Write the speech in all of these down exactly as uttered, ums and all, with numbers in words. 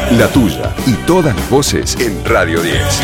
la tuya y todas las voces en Radio diez.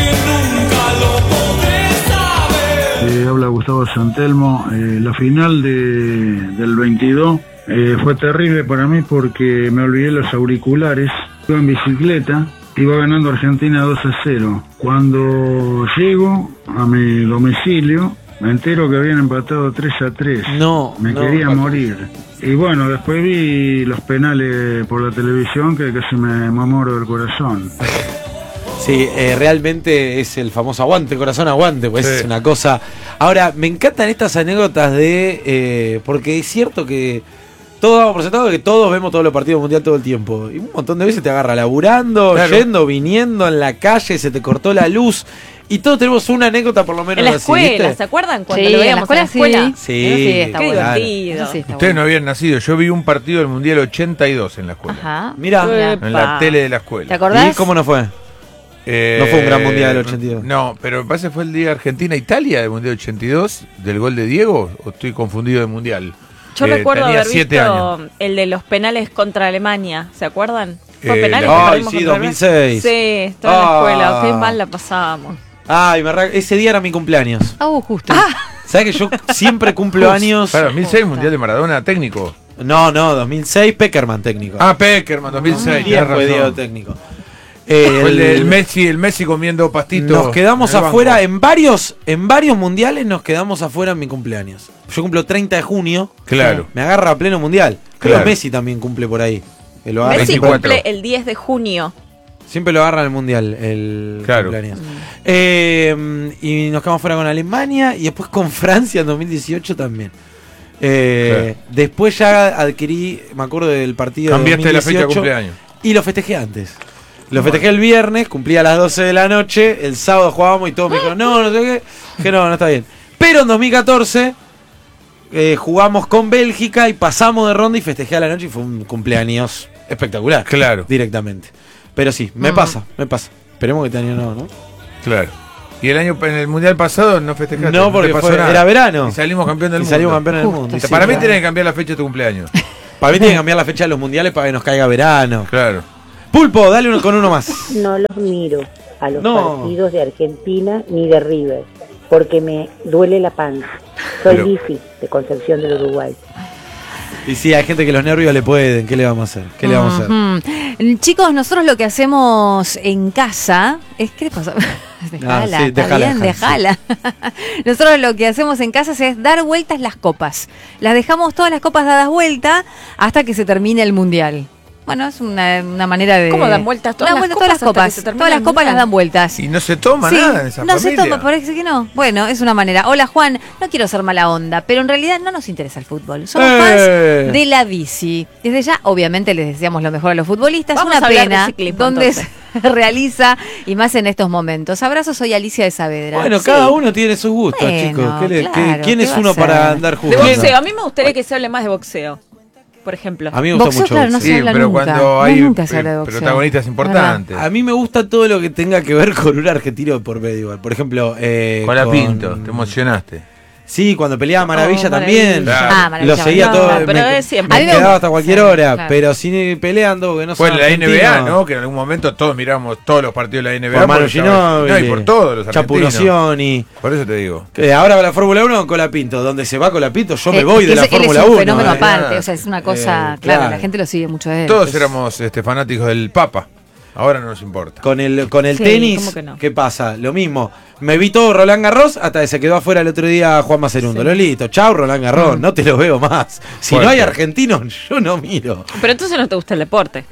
Eh, habla Gustavo Santelmo. Eh, la final de, del veintidós eh, fue terrible para mí porque me olvidé los auriculares. Iba en bicicleta, iba ganando Argentina dos a cero. Cuando llego a mi domicilio, me entero que habían empatado tres a tres. No, me no, quería no. morir. Y bueno, después vi los penales por la televisión que casi me, me muero del corazón. Sí, eh, realmente es el famoso aguante, corazón aguante, pues Sí. es una cosa. Ahora, me encantan estas anécdotas de. Eh, porque es cierto que todos damos por sentado que todos vemos todos los partidos mundiales todo el tiempo. Y un montón de veces te agarra laburando, Claro. yendo, viniendo en la calle, se te cortó la luz. Y todos tenemos una anécdota por lo menos En la así, escuela, ¿viste? ¿se acuerdan cuando Sí, lo en la veíamos en la escuela escuela? sí. Sí, Eso sí, está Qué bueno. divertido. Eso sí está Ustedes bueno. no habían nacido. Yo vi un partido del Mundial ochenta y dos en la escuela. Ajá. Mirá, Epa. En la tele de la escuela. ¿Te acordás? ¿y cómo no fue? Eh, No fue un gran mundial del ochenta y dos. No, pero me parece que fue el día Argentina-Italia del Mundial ochenta y dos, del gol de Diego, o estoy confundido de mundial. Yo Eh, recuerdo tenía haber siete visto años. el de los penales contra Alemania, ¿se acuerdan? ¿Fue Eh, penales la- que Ay, perdimos sí, contra dos mil Alemania? seis. Sí, estaba en Ah. la escuela, qué mal la pasábamos. Ay, me arran- ese día era mi cumpleaños. Ah, uh, justo. ¿Sabes que yo siempre cumplo años? Para dos mil seis, Mundial de Maradona técnico. No, no, dos mil seis, Peckerman técnico. Ah, Peckerman, dos mil seis, Diez tenés fue Diego razón. técnico. Eh, Fue el, el- del Messi, el Messi comiendo pastitos. nos quedamos en el afuera banco. en varios, en varios mundiales nos quedamos afuera en mi cumpleaños. Yo cumplo treinta de junio. Claro. Me agarra a pleno mundial. Creo Claro. que Messi también cumple por ahí. Que lo agarra Messi siempre, veinticuatro. cumple el diez de junio. siempre lo agarra en el mundial, el Claro. cumpleaños. Eh, y nos quedamos fuera con Alemania y después con Francia en dos mil dieciocho también. Eh, Después ya adquirí, me acuerdo del partido Cambiaste de la fecha de dos mil dieciocho. cumpleaños. Y lo festejé antes. Lo festejé el viernes, cumplí a las doce de la noche, el sábado jugábamos y todos me dijeron, no, no sé qué, que no, no está bien. Pero en dos mil catorce eh, jugamos con Bélgica y pasamos de ronda y festejé a la noche y fue un cumpleaños espectacular. Claro. Directamente. Pero sí, me Mm. pasa, me pasa. Esperemos que este año no, ¿no? Claro. Y el año en el Mundial pasado no festejaste. No, porque te pasó fue- nada. era verano. Y salimos campeón del Y mundo. salimos campeones del Justo, mundo. sí, Para mí claro. tenés que cambiar la fecha de tu cumpleaños. Para mí tiene que cambiar la fecha de los mundiales para que nos caiga verano. Claro. Pulpo, dale uno con uno más. No los miro a los No. partidos de Argentina ni de River, porque me duele la panza. Soy Pero- Lifi, de Concepción del Uruguay. Y sí, hay gente que los nervios le pueden. ¿Qué le vamos a hacer? ¿Qué le vamos a hacer? Ujú. Chicos, nosotros lo que hacemos en casa es... ¿Qué le pasa? Dejala, sí, está dejala, bien, dejala, dejala. Nosotros lo que hacemos en casa es dar vueltas las copas. Las dejamos todas las copas dadas vuelta hasta que se termine el mundial. Bueno, es una, una manera de... ¿Cómo dan vueltas todas Dan las vueltas copas todas las hasta que copas? se termine Todas las el copas las mundial? dan vueltas. Y no se toma Sí, nada en esa no familia. se toma, parece que no. Bueno, es una manera. Hola Juan, no quiero ser mala onda, pero en realidad no nos interesa el fútbol. Somos Eh. fans de la bici. Desde ya, obviamente, les deseamos lo mejor a los futbolistas. Vamos una a hablar de pena ciclismo, donde entonces. se realiza y más en estos momentos. Abrazos, soy Alicia de Saavedra. Bueno, Sí. cada uno tiene sus gustos, Bueno, chicos. ¿Qué le- qué- claro, ¿Quién ¿qué es va a uno ser? para andar De jugando? boxeo, a mí me gustaría que se hable más de boxeo, por ejemplo. A mí me gusta Boxeo, mucho claro, no boxeo. se Sí, habla pero nunca. cuando No, hay nunca se habla de eh, boxeo. protagonistas importantes. A mí me gusta todo lo que tenga que ver con un argentino de por medio. igual. Por ejemplo, eh, Con la Pinto, te emocionaste. Sí, cuando peleaba Maravilla Oh, también. Maravilla. Ah, Maravilla, Lo seguía Maravilla. todo. No, pero me, es siempre. me A mí me quedaba gusta. hasta cualquier Sí, hora. claro. Pero si peleando, que no Fue son en la N B A, argentinos. ¿no? Que en algún momento todos miramos todos los partidos de la N B A. Por Manu porque estaba- Ginóbili, No, y por todos los Chapu argentinos. Nocioni. Por eso te digo. Que ahora va la Fórmula uno con Colapinto. Donde se va Colapinto, yo me Eh, voy es de que la él es Fórmula un uno. fenómeno eh. aparte, o sea, es una cosa, Eh, claro, claro. la gente lo sigue mucho de él. Todos Pues- éramos este, fanáticos del Papa. Ahora no nos importa. Con el, con el Sí, tenis, ¿cómo que no? ¿qué pasa? Lo mismo. Me vi todo Roland Garros hasta que se quedó afuera el otro día Juan Macerundo. Sí. Lo listo. Chau, Roland Garros. No te lo veo más. Si Fuerte. no hay argentinos, yo no miro. Pero entonces no te gusta el deporte.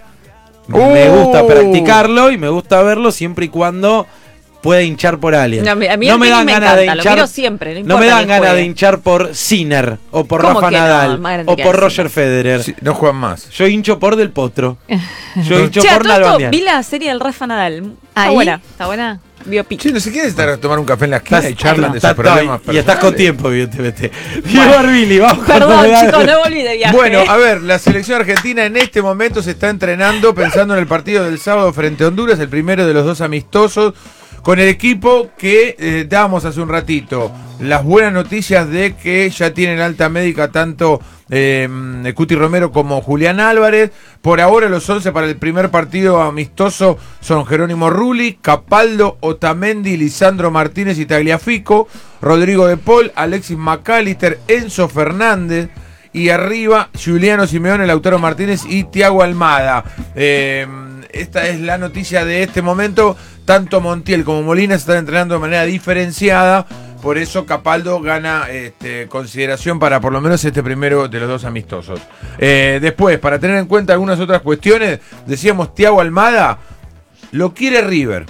Me ¡Uh! gusta practicarlo y me gusta verlo siempre y cuando pueda hinchar por alguien. No, a mí- a mí no el me tenis dan me ganas de encanta, lo hinchar. miro siempre, no no importa me dan quién ganas de juegue. hinchar por Sinner o por ¿Cómo Rafa que no? Nadal Más grande o que por eso. Roger Federer. Sí, no juegan más. Yo hincho por Del Potro. Yo hincho Che, a por todo esto, Nalbandian. vi la serie del Rafa Nadal. Está ¿Ahí? buena. ¿Está buena? Biopic. Che, no se quiere estar a tomar un café en la esquina Estás- y charlan de Está- sus está- problemas y estás con personales? tiempo, evidentemente. Diego Arbili, vamos con Perdón, novedades. chicos, no volví de viaje. Bueno, a ver, la selección argentina en este momento se está entrenando pensando en el partido del sábado frente a Honduras, el primero de los dos amistosos. con el equipo que eh, dábamos hace un ratito. Las buenas noticias de que ya tienen alta médica tanto eh, Cuti Romero como Julián Álvarez. Por ahora los once para el primer partido amistoso son Jerónimo Rulli, Capaldo, Otamendi, Lisandro Martínez y Tagliafico, Rodrigo de Paul, Alexis McAllister, Enzo Fernández y arriba Juliano Simeone, Lautaro Martínez y Thiago Almada. Eh, esta es la noticia de este momento. Tanto Montiel como Molina se están entrenando de manera diferenciada. Por eso Capaldo gana este, consideración para por lo menos este primero de los dos amistosos. Eh, después, para tener en cuenta algunas otras cuestiones, decíamos Thiago Almada lo quiere River.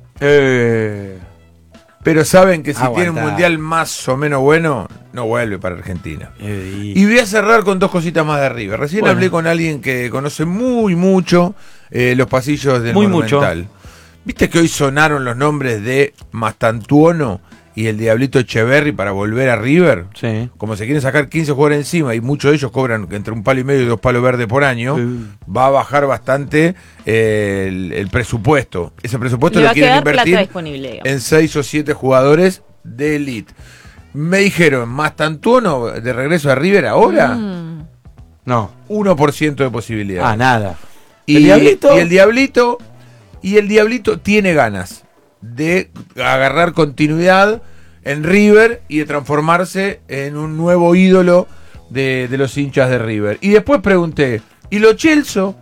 Eh, pero saben que si Aguanta. tiene un mundial más o menos bueno, no vuelve para Argentina. Eh, Y voy a cerrar con dos cositas más de River. Recién Bueno. hablé con alguien que conoce muy mucho eh, los pasillos del Muy Monumental. ¿Viste que hoy sonaron los nombres de Mastantuono y el Diablito Echeverri para volver a River? Sí. Como se quieren sacar quince jugadores encima y muchos de ellos cobran entre un palo y medio y dos palos verdes por año, Sí. va a bajar bastante eh, el, el presupuesto. Ese presupuesto Le lo va a quieren quedar plata invertir disponible, digamos. en seis o siete jugadores de elite. Me dijeron, ¿Mastantuono de regreso a River ahora? Mm. No. uno por ciento de posibilidad. Ah, nada. Y ¿El Diablito? Y el Diablito, y el Diablito tiene ganas de agarrar continuidad en River y de transformarse en un nuevo ídolo de, de los hinchas de River. Y después pregunté, ¿y Lo Celso?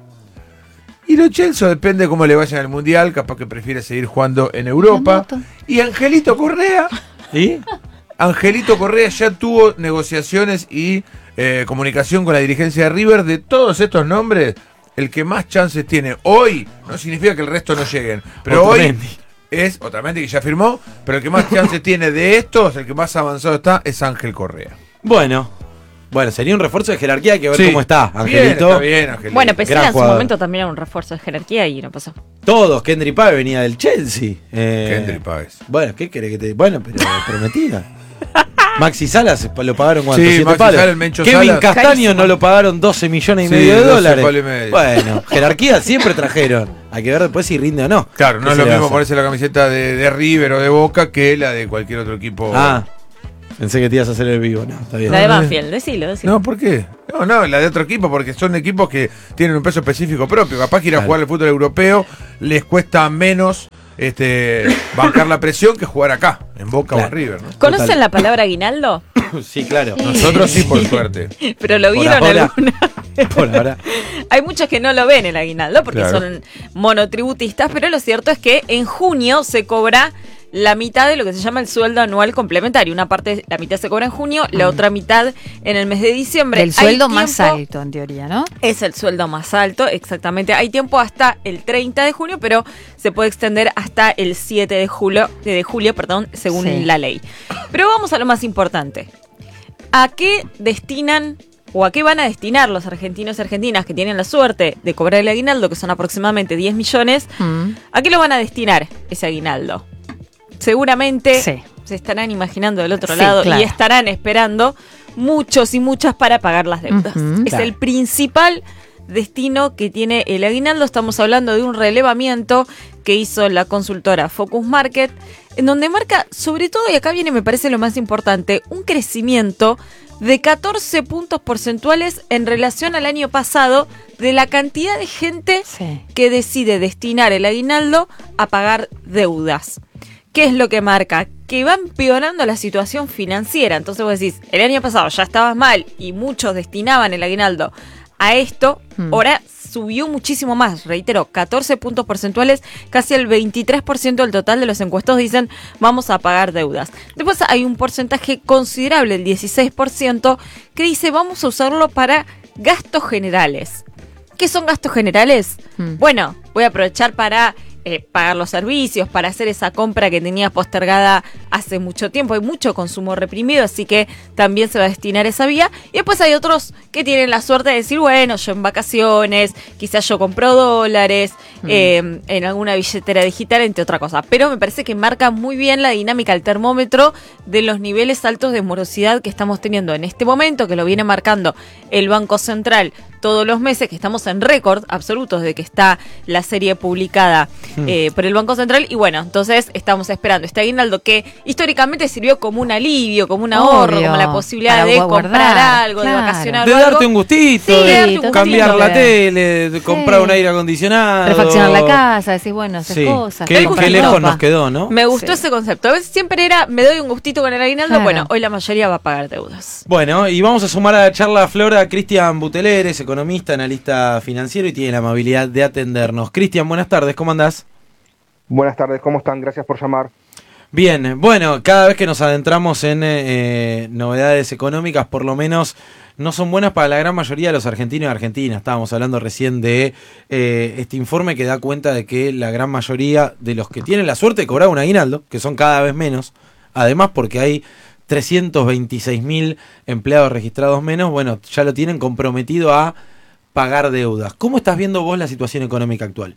Y Lo Celso depende cómo le vayan al Mundial, capaz que prefiere seguir jugando en Europa. Y Angelito Correa, ¿Y? Angelito Correa ya tuvo negociaciones y eh, comunicación con la dirigencia de River. De todos estos nombres, el que más chances tiene hoy, no significa que el resto no lleguen, pero Otamendi. hoy es Otamendi, que ya firmó, pero el que más chances tiene de estos, el que más avanzado está, es Ángel Correa. Bueno. Bueno, sería un refuerzo de jerarquía, hay que ver Sí. cómo está, Bien, Angelito. está bien, Angelito. Bueno, Pesela Gran en su jugador. momento también era un refuerzo de jerarquía y no pasó. Todos, Kendry Páez venía del Chelsea. Eh, Kendry Páez. Bueno, ¿qué querés que te.? Bueno, pero prometía. Maxi Salas lo pagaron cuánto, Sí, siete Maxi palos. Salas, el Mencho Kevin Salas. Castaño Carísimo. no lo pagaron doce millones y Sí, medio de doce dólares. palos y medio. Bueno, jerarquía siempre trajeron. Hay que ver después si rinde o no. Claro, no ¿Qué es se lo le va a mismo hacer? ponerse la camiseta de, de River o de Boca que la de cualquier otro equipo. Ah, pensé que te ibas a hacer el vivo. No, está bien. La de eh. Banfield, decilo, decilo. No, ¿por qué? No, no, la de otro equipo, porque son equipos que tienen un peso específico propio. Capaz que ir a Claro. jugar al fútbol europeo les cuesta menos este bancar la presión que jugar acá, en Boca Claro. o en River, ¿no? ¿Conocen Total. la palabra aguinaldo? Sí, claro. Nosotros sí, por suerte. Pero lo Por vieron ahora. alguna vez. Por ahora. Hay muchos que no lo ven el aguinaldo porque Claro. son monotributistas, pero lo cierto es que en junio se cobra la mitad de lo que se llama el sueldo anual complementario. Una parte, la mitad se cobra en junio, la otra mitad en el mes de diciembre. Del Hay sueldo más tiempo- alto, en teoría, ¿no? Es el sueldo más alto, exactamente. Hay tiempo hasta el treinta de junio, pero se puede extender hasta el siete de julio, de julio, perdón, según Sí. la ley. Pero vamos a lo más importante. ¿A qué destinan o a qué van a destinar los argentinos y argentinas que tienen la suerte de cobrar el aguinaldo, que son aproximadamente diez millones? Mm. ¿A qué lo van a destinar ese aguinaldo? Seguramente Sí. se estarán imaginando del otro Sí, lado claro. y estarán esperando muchos y muchas para pagar las deudas. Ujú, es claro. el principal destino que tiene el aguinaldo. Estamos hablando de un relevamiento que hizo la consultora Focus Market, en donde marca, sobre todo, y acá viene, me parece lo más importante, un crecimiento de catorce puntos porcentuales en relación al año pasado de la cantidad de gente Sí. que decide destinar el aguinaldo a pagar deudas. ¿Qué es lo que marca? Que va empeorando la situación financiera. Entonces vos decís, el año pasado ya estabas mal y muchos destinaban el aguinaldo a esto, Mm. ahora subió muchísimo más, reitero, catorce puntos porcentuales, casi el veintitrés por ciento del total de los encuestados dicen vamos a pagar deudas. Después hay un porcentaje considerable, el dieciséis por ciento, que dice vamos a usarlo para gastos generales. ¿Qué son gastos generales? Mm. Bueno, voy a aprovechar para eh, pagar los servicios, para hacer esa compra que tenía postergada hace mucho tiempo. Hay mucho consumo reprimido, así que también se va a destinar esa vía. Y después hay otros que tienen la suerte de decir, bueno, yo en vacaciones, quizás yo compro dólares, Mm. eh, en alguna billetera digital, entre otra cosa. Pero me parece que marca muy bien la dinámica, el termómetro de los niveles altos de morosidad que estamos teniendo en este momento, que lo viene marcando el Banco Central todos los meses, que estamos en récord absolutos de que está la serie publicada Hmm. eh, por el Banco Central. Y bueno, entonces estamos esperando este aguinaldo que históricamente sirvió como un alivio, como un ahorro, Obvio, como la posibilidad para de guardar, comprar algo, claro. de vacacionar De o algo. darte un gustito, Sí, de de darte un cambiar gustito. la tele, de comprar un aire acondicionado. Refaccionar la casa, decís, bueno, hacer Sí. cosas. Qué, comprar qué lejos ropa. nos quedó, ¿no? Me gustó Sí. ese concepto. A veces siempre era, me doy un gustito con el aguinaldo. Claro. Bueno, hoy la mayoría va a pagar deudas. Bueno, y vamos a sumar a la charla a Flora a Cristian Buteleres, economista, analista financiero, y tiene la amabilidad de atendernos. Cristian, buenas tardes, ¿cómo andás? Buenas tardes, ¿cómo están? Gracias por llamar. Bien, bueno, cada vez que nos adentramos en eh, novedades económicas, por lo menos no son buenas para la gran mayoría de los argentinos y argentinas. Estábamos hablando recién de eh, este informe que da cuenta de que la gran mayoría de los que tienen la suerte de cobrar un aguinaldo, que son cada vez menos, además porque hay trescientos veintiséis mil empleados registrados menos, bueno, ya lo tienen comprometido a pagar deudas. ¿Cómo estás viendo vos la situación económica actual?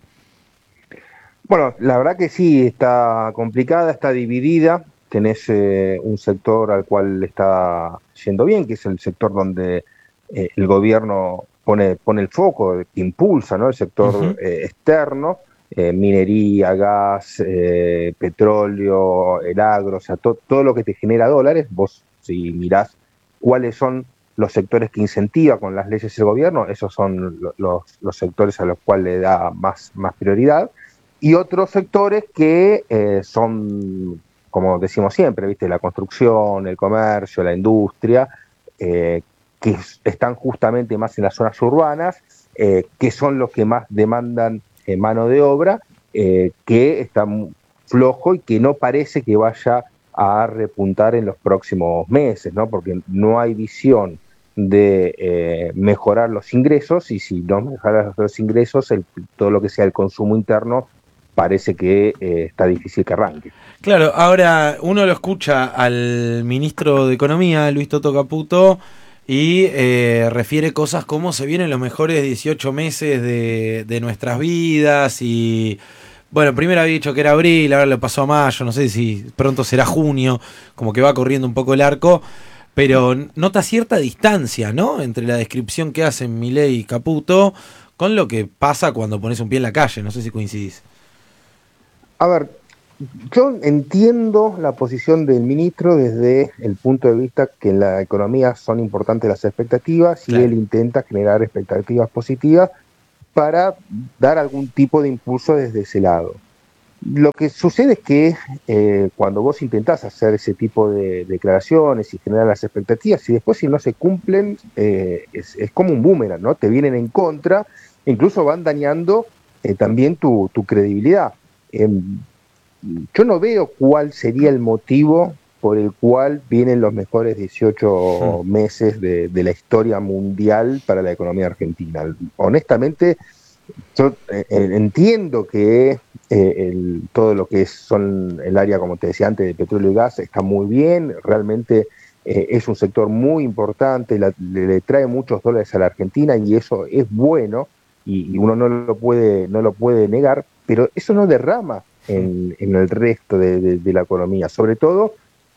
Bueno, la verdad que sí, está complicada, está dividida. Tenés eh, un sector al cual le está yendo bien, que es el sector donde eh, el gobierno pone, pone el foco, que impulsa, ¿no? El sector Uh-huh. eh, externo, eh, minería, gas, eh, petróleo, el agro, o sea, to- todo lo que te genera dólares. Vos, si mirás cuáles son los sectores que incentiva con las leyes el gobierno, esos son lo- los, los sectores a los cuales le da más, más prioridad. Y otros sectores que eh, son, como decimos siempre, ¿viste? La construcción, el comercio, la industria, eh, que es- están justamente más en las zonas urbanas, eh, que son los que más demandan eh, mano de obra, eh, que está mu- flojo y que no parece que vaya a repuntar en los próximos meses, ¿no? Porque no hay visión de eh, mejorar los ingresos, y si no mejoran los ingresos, el, todo lo que sea el consumo interno parece que eh, está difícil que arranque. Claro, ahora uno lo escucha al ministro de Economía, Luis Toto Caputo, y eh, refiere cosas como se vienen los mejores dieciocho meses de, de nuestras vidas, y bueno, primero había dicho que era abril, ahora lo pasó a mayo, no sé si pronto será junio, como que va corriendo un poco el arco, pero nota cierta distancia, ¿no?, entre la descripción que hacen Milei y Caputo con lo que pasa cuando pones un pie en la calle, no sé si coincidís. A ver, yo entiendo la posición del ministro desde el punto de vista que en la economía son importantes las expectativas, Claro. y él intenta generar expectativas positivas para dar algún tipo de impulso desde ese lado. Lo que sucede es que eh, cuando vos intentás hacer ese tipo de declaraciones y generar las expectativas, y después si no se cumplen, eh, es, es como un boomerang, ¿no? Te vienen en contra, incluso van dañando eh, también tu, tu credibilidad. Eh, yo no veo cuál sería el motivo por el cual vienen los mejores dieciocho Hmm. meses de, de la historia mundial para la economía argentina. Honestamente, yo eh, eh, entiendo que eh, el, todo lo que es, son el área, como te decía antes, de petróleo y gas está muy bien, realmente eh, es un sector muy importante, la- le, le trae muchos dólares a la Argentina, y eso es bueno, y, y uno no lo puede, no lo puede negar, pero eso no derrama en, en el resto de, de- de la economía, sobre todo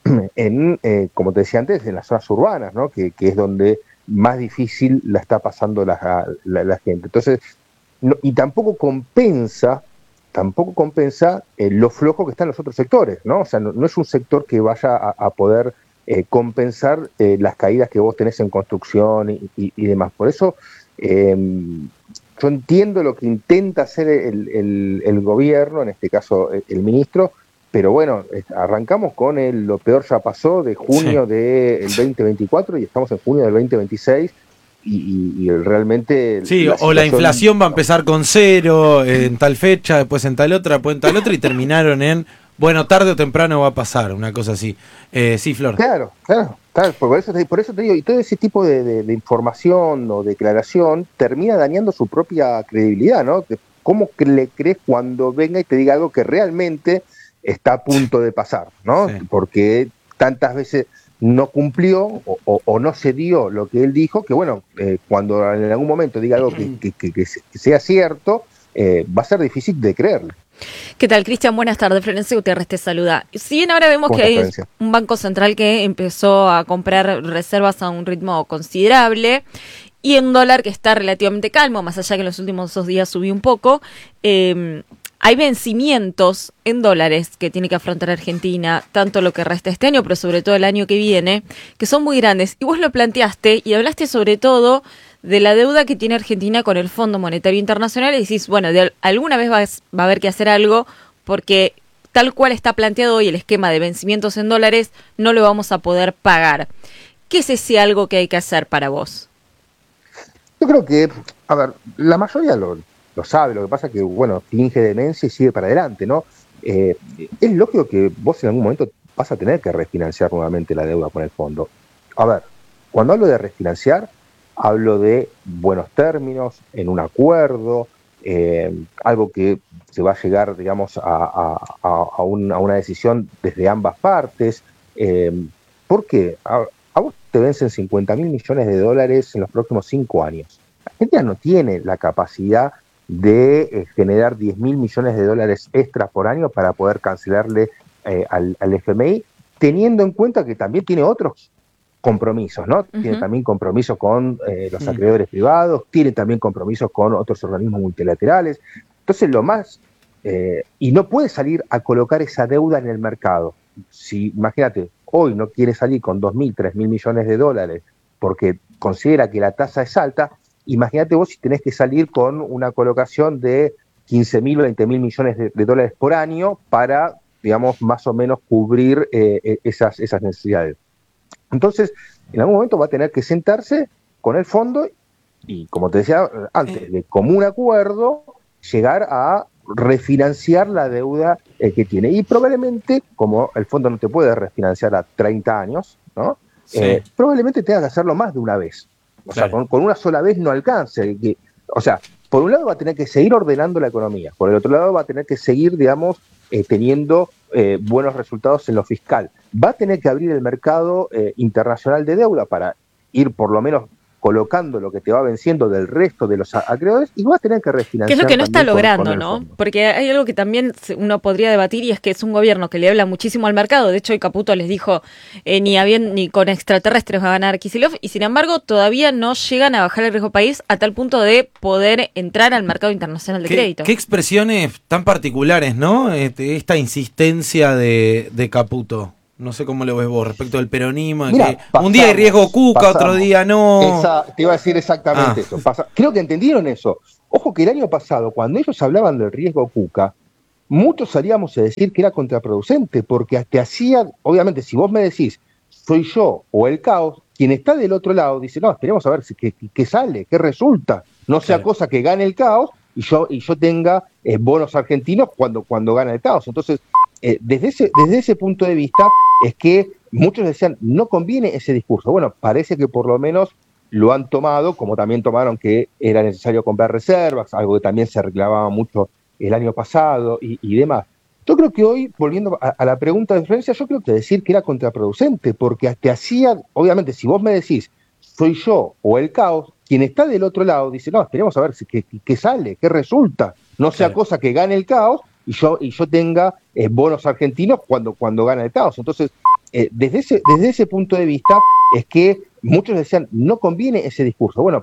en, eh, como te decía antes, en las zonas urbanas, ¿no? que, que es donde más difícil la está pasando la, la, la gente. Entonces, no, y tampoco compensa, tampoco compensa eh, lo flojo que están los otros sectores, ¿no? O sea, no, no es un sector que vaya a, a poder eh, compensar eh, las caídas que vos tenés en construcción y, y, y demás. Por eso, eh, yo entiendo lo que intenta hacer el, el, el gobierno, en este caso el, el ministro, pero bueno, eh, arrancamos con el lo peor ya pasó de junio Sí. del veinte veinticuatro y estamos en junio del veinte veintiséis. Y, y, y realmente... Sí, la o la situación- inflación va a empezar con cero en tal fecha, después en tal otra, después en tal otra, y terminaron en, bueno, tarde o temprano va a pasar, una cosa así. Eh, sí, Flor. Claro, claro, claro, por eso te, por eso te digo, y todo ese tipo de, de- de información o declaración termina dañando su propia credibilidad, ¿no? De ¿Cómo que le crees cuando venga y te diga algo que realmente está a punto de pasar, ¿no? Sí. Porque tantas veces no cumplió o, o- o no se dio lo que él dijo, que bueno, eh, cuando en algún momento diga algo que, que- que- que sea cierto, eh, va a ser difícil de creerle. ¿Qué tal, Cristian? Buenas tardes. Florencia Gutiérrez te saluda. Si bien ahora vemos ¿Cómo que estás, hay Florencia? un banco central que empezó a comprar reservas a un ritmo considerable y en dólar que está relativamente calmo, más allá que en los últimos dos días subió un poco. Eh, hay vencimientos en dólares que tiene que afrontar Argentina, tanto lo que resta este año, pero sobre todo el año que viene, que son muy grandes. Y vos lo planteaste y hablaste sobre todo de la deuda que tiene Argentina con el Fondo Monetario Internacional y decís, bueno, de alguna vez va, va a haber que hacer algo porque tal cual está planteado hoy el esquema de vencimientos en dólares, no lo vamos a poder pagar. ¿Qué es ese algo que hay que hacer para vos? Yo creo que, a ver, la mayoría lo, lo sabe, lo que pasa es que, bueno, finge demencia y sigue para adelante, ¿no? Eh, es lógico que vos en algún momento vas a tener que refinanciar nuevamente la deuda con el fondo. A ver, cuando hablo de refinanciar, hablo de buenos términos, en un acuerdo, eh, algo que se va a llegar, digamos, a, a, a, un, a una decisión desde ambas partes. Eh, ¿Por qué? A, a vos te vencen cincuenta mil millones de dólares en los próximos cinco años. Argentina no tiene la capacidad de eh, generar diez mil millones de dólares extra por año para poder cancelarle eh, al, al F M I, teniendo en cuenta que también tiene otros compromisos, ¿no? Uh-huh. Tiene también compromisos con eh, los acreedores uh-huh. privados, tiene también compromisos con otros organismos multilaterales. Entonces, lo más... Eh, y no puede salir a colocar esa deuda en el mercado. Si, imagínate, hoy no quiere salir con dos mil, tres mil millones de dólares porque considera que la tasa es alta, imagínate vos si tenés que salir con una colocación de quince mil, veinte mil millones de, de dólares por año para, digamos, más o menos cubrir eh, esas, esas necesidades. Entonces, en algún momento va a tener que sentarse con el fondo y, como te decía antes, de común acuerdo, llegar a refinanciar la deuda eh, que tiene. Y probablemente, como el fondo no te puede refinanciar a treinta años, ¿no? Sí. Eh, probablemente tenga que hacerlo más de una vez. O claro. sea, con, con una sola vez no alcance. Que, o sea, por un lado va a tener que seguir ordenando la economía, por el otro lado va a tener que seguir, digamos, eh, teniendo eh, buenos resultados en lo fiscal. Va a tener que abrir el mercado eh, internacional de deuda para ir por lo menos colocando lo que te va venciendo del resto de los acreedores y va a tener que refinanciar. Que es lo que no está logrando, con, con ¿no? fondo. Porque hay algo que también uno podría debatir y es que es un gobierno que le habla muchísimo al mercado. De hecho, hoy Caputo les dijo eh, ni, habían, ni con extraterrestres va a ganar Kicillof y sin embargo todavía no llegan a bajar el riesgo país a tal punto de poder entrar al mercado internacional de ¿Qué, crédito. Qué expresiones tan particulares, ¿no? Este, esta insistencia de, de Caputo. No sé cómo lo ves vos respecto del peronismo. Mirá, que pasamos, un día hay riesgo Cuca, pasamos. otro día no. Esa, te iba a decir exactamente ah. eso. Pasa, creo que entendieron eso. Ojo que el año pasado, cuando ellos hablaban del riesgo Cuca, muchos salíamos a decir que era contraproducente, porque te hacía, obviamente, si vos me decís, soy yo o el caos, quien está del otro lado dice, no, esperemos a ver si, qué, qué sale, qué resulta. No sea claro. cosa que gane el caos y yo, y yo tenga eh, bonos argentinos cuando, cuando gana el caos. Entonces, eh, desde, ese, desde ese punto de vista, es que muchos decían, no conviene ese discurso. Bueno, parece que por lo menos lo han tomado, como también tomaron que era necesario comprar reservas, algo que también se reclamaba mucho el año pasado y, y demás. Yo creo que hoy, volviendo a, a la pregunta de Florencia, yo creo que decir que era contraproducente, porque te hacía, obviamente, si vos me decís, soy yo o el caos, quien está del otro lado dice, no, esperemos a ver si, qué, qué sale, qué resulta. No sea claro. cosa que gane el caos y yo, y yo tenga eh, bonos argentinos cuando, cuando gana el caos. Entonces, eh, desde, ese, desde ese punto de vista es que muchos decían, no conviene ese discurso. Bueno,